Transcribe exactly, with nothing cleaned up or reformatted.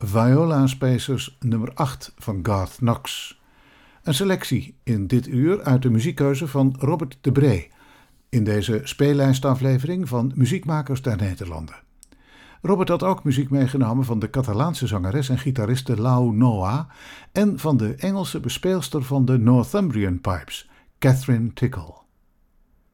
Viola Spacers nummer acht van Garth Knox. Een selectie in dit uur uit de muziekkeuze van Robert de Bree in deze speellijstaflevering van Muziekmakers der Nederlanden. Robert had ook muziek meegenomen van de Catalaanse zangeres en gitariste Lau Noah en van de Engelse bespeelster van de Northumbrian Pipes, Catherine Tickle.